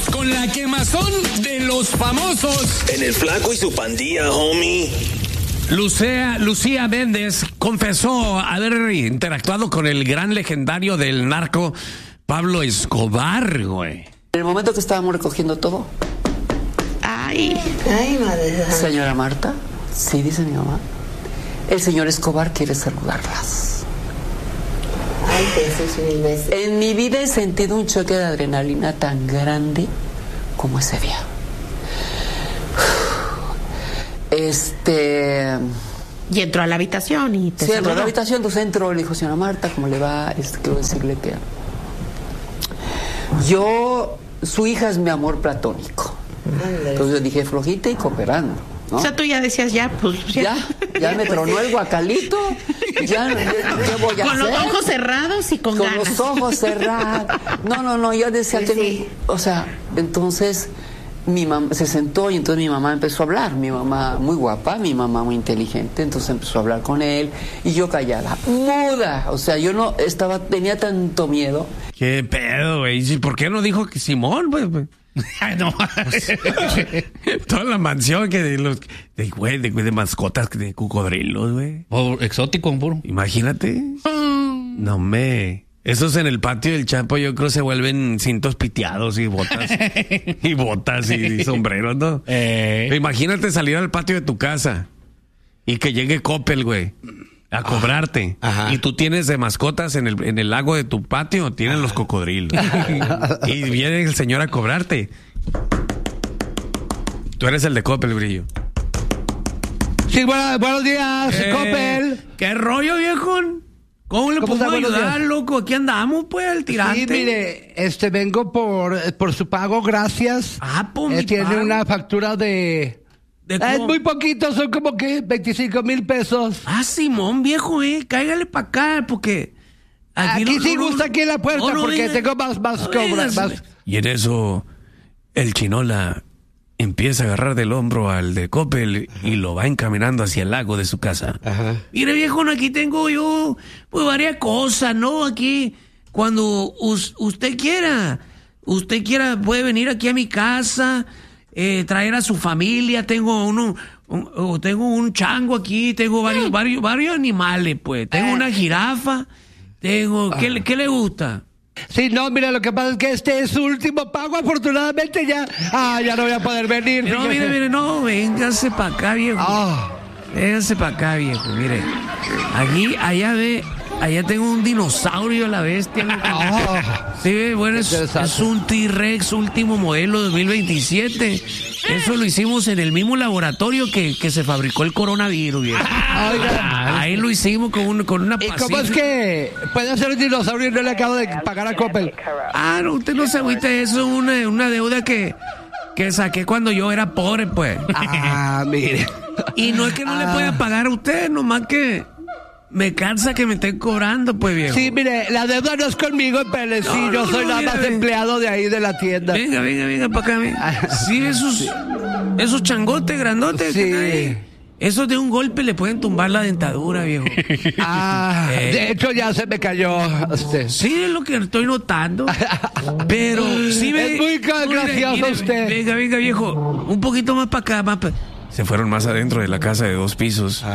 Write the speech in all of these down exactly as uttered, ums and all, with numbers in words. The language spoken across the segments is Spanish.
con la quemazón de los famosos. En el Flaco y su pandilla, homie. Lucía, Lucía Méndez confesó haber interactuado con el gran legendario del narco, Pablo Escobar, güey. En el momento que estábamos recogiendo todo. Ay. Ay, madre. Señora Marta, sí, dice mi mamá. El señor Escobar quiere saludarlas. Ay, Jesús, mil veces. En mi vida he sentido un choque de adrenalina tan grande como ese día. Este... Y entró a la habitación y te Sí, entró a la saludó. habitación, entonces entró, le dijo, señora Marta, ¿cómo le va? Este, quiero decirle que... Yo... Su hija es mi amor platónico. Ándale. Entonces yo dije, flojita y cooperando, ¿no? O sea, tú ya decías, ya, pues ya. Ya, ya me tronó el guacalito. Ya, ¿qué voy a Con hacer? los ojos cerrados y con, Con ganas. los ojos cerrados. No, no, no, yo decía Sí, que... sí. O sea, entonces mi mamá se sentó y entonces mi mamá empezó a hablar. Mi mamá muy guapa, mi mamá muy inteligente, entonces empezó a hablar con él y yo callada, muda. O sea, yo no estaba, tenía tanto miedo. ¿Qué pedo, güey? ¿Por qué no dijo que Simón, güey? Ay, no. Toda la mansión que de los... De, güey, de, de mascotas, de cocodrilos, güey. Oh, exótico, puro. Imagínate. No me... Esos en el patio del Chapo yo creo se vuelven cintos piteados y botas. y botas y, y sombreros, ¿no? Eh. Imagínate salir al patio de tu casa y que llegue Coppel, güey, a cobrarte. Ajá. Y tú tienes de mascotas en el, en el lago de tu patio, tienen los cocodrilos. Y viene el señor a cobrarte. Tú eres el de Coppel, Brillo. Sí, bueno, buenos días, Eh, Coppel. ¿Qué rollo, viejón? ¿Cómo le ¿Cómo puedo está? Buenos ayudar, días. loco? Aquí andamos, pues, al tirante. Sí, mire, este, vengo por, por su pago, gracias. Ah, por Eh, mi tiene pago. una factura de... ¿De Eh, cómo? es muy poquito, son como que veinticinco mil pesos. Ah, Simón, viejo, eh, cáigale para acá, porque... Aquí, no- sí no- gusta aquí en la puerta, no, no porque venga. tengo más, más No cobra, vengas. más... Y en eso, el chinola empieza a agarrar del hombro al de Coppel y lo va encaminando hacia el lago de su casa. Ajá. Mire, viejo, aquí tengo yo, pues, varias cosas, ¿no? Aquí, cuando us- usted quiera, usted quiera, puede venir aquí a mi casa, eh, traer a su familia, tengo uno, un, oh, tengo un chango aquí, tengo varios, varios, varios animales, pues, tengo una jirafa, tengo, ¿qué, le- qué le gusta? Sí, no, mira, lo que pasa es que este es su último pago, afortunadamente ya... Ah, ya no voy a poder venir. No, fíjese. mire, mire, no, véngase para acá, viejo. Ah. Véngase para acá, viejo, mire. Aquí, allá ve, allá tengo un dinosaurio a la bestia. Ah. Sí, ve, bueno, es, Interesante. es un T-Rex último modelo dos mil veintisiete. Eso lo hicimos en el mismo laboratorio que, que se fabricó el coronavirus, viejo. Oiga. Ahí lo hicimos con, un, con una ¿Y pasita. cómo es que puede ser un dinosaurio y no le acabo de pagar a Coppel? Ah, no, usted no se agüite, eso es una, una deuda que, que saqué cuando yo era pobre, pues. Ah, mire. Y no es que no le Ah. pueda pagar a usted, nomás que me cansa que me estén cobrando, pues, viejo. Sí, mire, la deuda no es conmigo, pero sí, No, yo no, soy no, nada mira, más ve. empleado de ahí de la tienda. Venga, venga, venga, para acá, venga. Sí, esos, esos changotes grandotes que Sí. están ahí, esos de un golpe le pueden tumbar la dentadura, viejo. Ah, Eh. de hecho ya se me cayó. Este. Sí, es lo que estoy notando. Pero sí ve. Es muy ca- Mire, gracioso mire, usted. Venga, venga, viejo. Un poquito más para acá, más pa- Se fueron más adentro de la casa de dos pisos.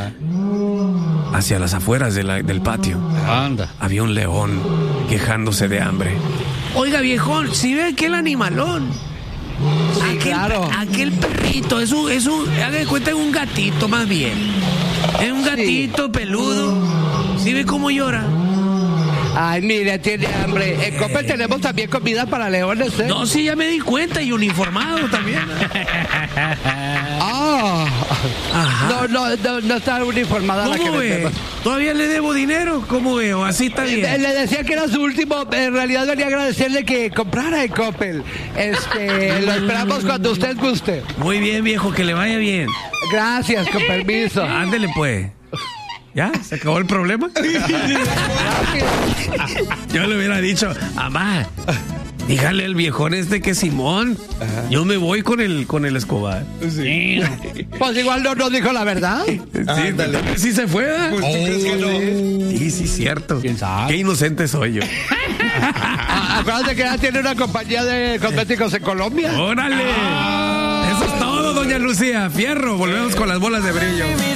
Hacia las afueras de la- del patio. Anda. Había un león quejándose de hambre. Oiga, viejón, si ve aquel animalón. Sí, aquel, claro. aquel perrito, es un, es un, haga de cuenta, es un gatito más bien. Es un gatito peludo. ¿Sí ve cómo llora? Ay, mire, tiene hambre. En Coppel tenemos también comida para leones, ¿eh? No, sí, ya me di cuenta y uniformado también. Ah. Ajá. No, no, no, no está uniformada la que ¿Cómo ve? vendemos. ¿Todavía le debo dinero? ¿Cómo veo? Así está Eh, bien. Le decía que era su último. En realidad venía a agradecerle que comprara en Coppel. Este, lo esperamos cuando usted guste. Muy bien, viejo, que le vaya bien. Gracias, con permiso. Ándele, pues. ¿Ya? ¿Se acabó el problema? Yo le hubiera dicho, mamá, dígale al viejón este que Simón, yo me voy con el, con el Escobar. Sí. Pues igual no nos dijo la verdad. Sí, tal vez sí se fue, ¿verdad? Pues, ¿tú crees que no? Sí, sí, cierto. ¿Quién sabe? Qué inocente soy yo. Ah, acuérdate que ella tiene una compañía de cosméticos en Colombia. ¡Órale! Eso es todo, doña Lucía. Fierro, volvemos con las bolas de brillo.